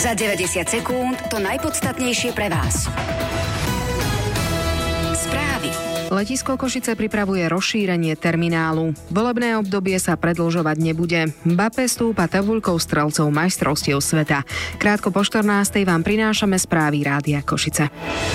Za 90 sekúnd to najpodstatnejšie pre vás. Správy. Letisko Košice pripravuje rozšírenie terminálu. Volebné obdobie sa predĺžovať nebude. Mbappé stúpa tabuľkou strelcov majstrovstiev sveta. Krátko po 14:00 vám prinášame správy Rádia Košice.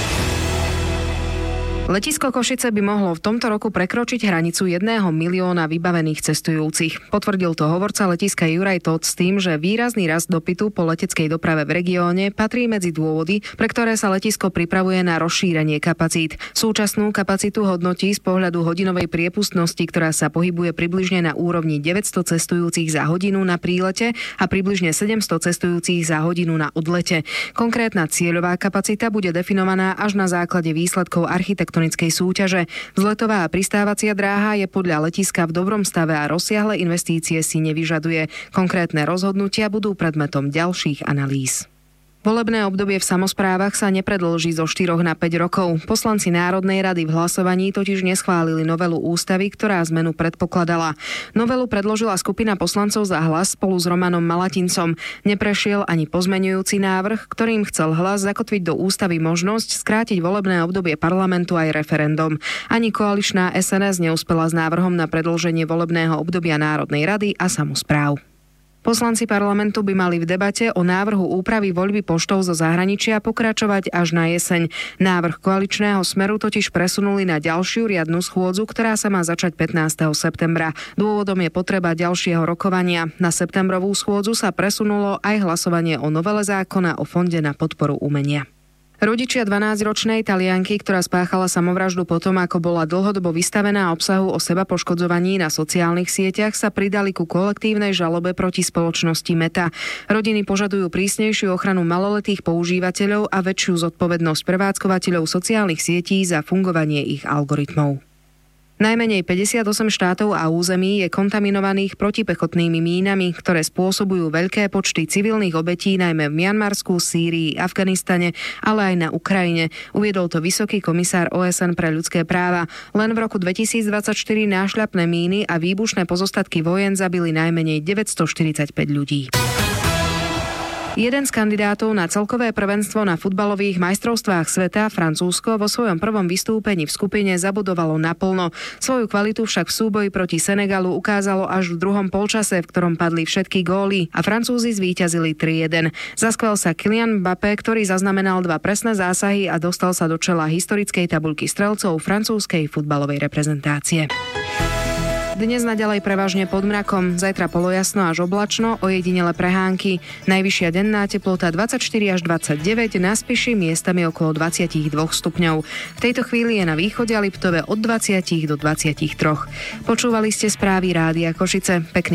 Letisko Košice by mohlo v tomto roku prekročiť hranicu 1 milióna vybavených cestujúcich. Potvrdil to hovorca letiska Juraj Todt s tým, že výrazný rast dopytu po leteckej doprave v regióne patrí medzi dôvody, pre ktoré sa letisko pripravuje na rozšírenie kapacít. Súčasnú kapacitu hodnotí z pohľadu hodinovej priepustnosti, ktorá sa pohybuje približne na úrovni 900 cestujúcich za hodinu na prílete a približne 700 cestujúcich za hodinu na odlete. Konkrétna cieľová kapacita bude definovaná až na základe výsledkov architektonickej súťaže. Vzletová a pristávacia dráha je podľa letiska v dobrom stave a rozsiahle investície si nevyžaduje. Konkrétne rozhodnutia budú predmetom ďalších analýz. Volebné obdobie v samosprávach sa nepredĺží zo 4 na 5 rokov. Poslanci Národnej rady v hlasovaní totiž neschválili novelu ústavy, ktorá zmenu predpokladala. Novelu predložila skupina poslancov za Hlas spolu s Romanom Malatincom. Neprešiel ani pozmeňujúci návrh, ktorým chcel Hlas zakotviť do ústavy možnosť skrátiť volebné obdobie parlamentu aj referendum. Ani koaličná SNS neúspela s návrhom na predĺženie volebného obdobia Národnej rady a samospráv. Poslanci parlamentu by mali v debate o návrhu úpravy voľby poštov zo zahraničia pokračovať až na jeseň. Návrh koaličného Smeru totiž presunuli na ďalšiu riadnu schôdzu, ktorá sa má začať 15. septembra. Dôvodom je potreba ďalšieho rokovania. Na septembrovú schôdzu sa presunulo aj hlasovanie o novele zákona o Fonde na podporu umenia. Rodičia 12-ročnej Talianky, ktorá spáchala samovraždu potom, ako bola dlhodobo vystavená obsahu o sebapoškodzovaní na sociálnych sieťach, sa pridali ku kolektívnej žalobe proti spoločnosti Meta. Rodiny požadujú prísnejšiu ochranu maloletých používateľov a väčšiu zodpovednosť prevádzkovateľov sociálnych sietí za fungovanie ich algoritmov. Najmenej 58 štátov a území je kontaminovaných protipechotnými mínami, ktoré spôsobujú veľké počty civilných obetí najmä v Mianmarsku, Sýrii, Afganistane, ale aj na Ukrajine. Uviedol to vysoký komisár OSN pre ľudské práva. Len v roku 2024 nášľapné míny a výbušné pozostatky vojen zabili najmenej 945 ľudí. Jeden z kandidátov na celkové prvenstvo na futbalových majstrovstvách sveta, Francúzsko, vo svojom prvom vystúpení v skupine zabudovalo naplno. Svoju kvalitu však v súboji proti Senegalu ukázalo až v druhom polčase, v ktorom padli všetky góly a Francúzi zvíťazili 3-1. Zaskvel sa Kylian Mbappé, ktorý zaznamenal 2 presné zásahy a dostal sa do čela historickej tabuľky strelcov francúzskej futbalovej reprezentácie. Dnes naďalej prevažne pod mrakom, zajtra polojasno až oblačno, ojedinele prehánky. Najvyššia denná teplota 24 až 29, na Spiši miestami okolo 22 stupňov. V tejto chvíli je na východe a Liptove od 20 do 23. Počúvali ste správy Rádia Košice. Pekný